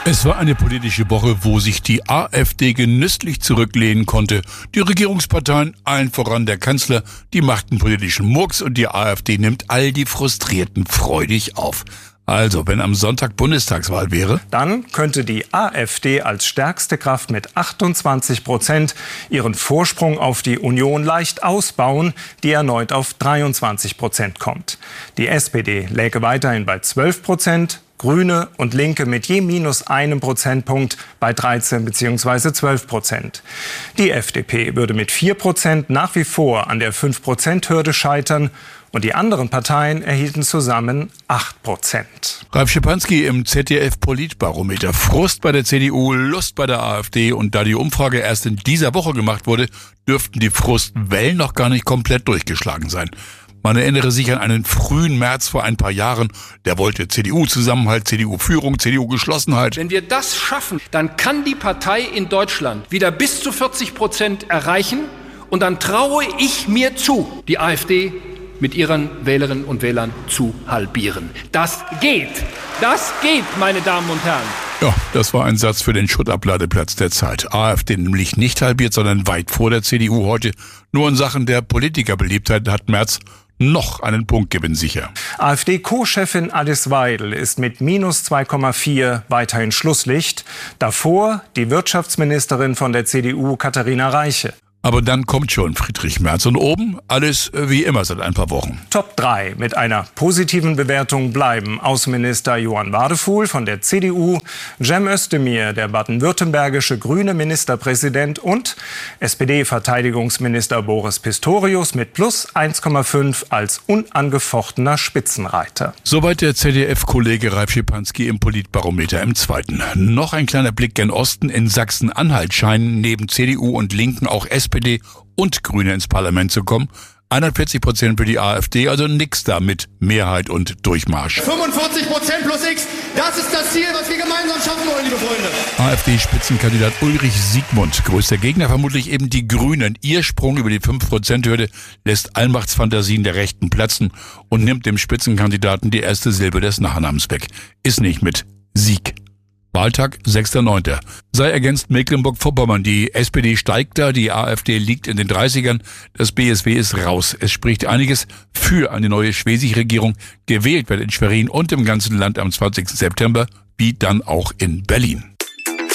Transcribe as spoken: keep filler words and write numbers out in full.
Es war eine politische Woche, wo sich die AfD genüsslich zurücklehnen konnte. Die Regierungsparteien, allen voran der Kanzler, die machten politischen Murks und die AfD nimmt all die Frustrierten freudig auf. Also, wenn am Sonntag Bundestagswahl wäre, dann könnte die AfD als stärkste Kraft mit achtundzwanzig Prozent ihren Vorsprung auf die Union leicht ausbauen, die erneut auf dreiundzwanzig Prozent kommt. Die S P D läge weiterhin bei zwölf Prozent. Grüne und Linke mit je minus einem Prozentpunkt bei dreizehn bzw. zwölf Prozent. Die F D P würde mit vier Prozent nach wie vor an der fünf Prozent Hürde scheitern und die anderen Parteien erhielten zusammen acht Prozent. Ralf Schipanski im Z D F-Politbarometer. Frust bei der C D U, Lust bei der AfD und da die Umfrage erst in dieser Woche gemacht wurde, dürften die Frustwellen noch gar nicht komplett durchgeschlagen sein. Man erinnere sich an einen frühen März vor ein paar Jahren. Der wollte C D U-Zusammenhalt, C D U-Führung, C D U-Geschlossenheit. Wenn wir das schaffen, dann kann die Partei in Deutschland wieder bis zu vierzig Prozent erreichen. Und dann traue ich mir zu, die AfD mit ihren Wählerinnen und Wählern zu halbieren. Das geht. Das geht, meine Damen und Herren. Ja, das war ein Satz für den Schuttabladeplatz der Zeit. AfD nämlich nicht halbiert, sondern weit vor der C D U heute. Nur in Sachen der Politikerbeliebtheit hat Merz noch einen Punktgewinn sicher. AfD-Co-Chefin Alice Weidel ist mit minus zwei Komma vier weiterhin Schlusslicht. Davor die Wirtschaftsministerin von der C D U, Katharina Reiche. Aber dann kommt schon Friedrich Merz und oben alles wie immer seit ein paar Wochen. Top drei mit einer positiven Bewertung bleiben Außenminister Johann Wadefuhl von der C D U, Cem Özdemir, der baden-württembergische grüne Ministerpräsident und S P D-Verteidigungsminister Boris Pistorius mit plus eins Komma fünf als unangefochtener Spitzenreiter. Soweit der Z D F-Kollege Ralf Schipanski im Politbarometer im zweiten. Noch ein kleiner Blick gen Osten. In Sachsen-Anhalt scheinen neben C D U und Linken auch S P D und Grüne ins Parlament zu kommen. einundvierzig Prozent für die AfD, also nix da mit Mehrheit und Durchmarsch. fünfundvierzig Prozent plus X, das ist das Ziel, was wir gemeinsam schaffen wollen, liebe Freunde. AfD-Spitzenkandidat Ulrich Siegmund, größter Gegner vermutlich eben die Grünen. Ihr Sprung über die fünf Prozent Hürde lässt Allmachtsfantasien der Rechten platzen und nimmt dem Spitzenkandidaten die erste Silbe des Nachnamens weg. Ist nicht mit Sieg. Wahltag sechster neunter Sei ergänzt Mecklenburg-Vorpommern. Die S P D steigt da, die AfD liegt in den dreißigern, das B S W ist raus. Es spricht einiges für eine neue Schwesig-Regierung. Gewählt wird in Schwerin und im ganzen Land am zwanzigsten September, wie dann auch in Berlin.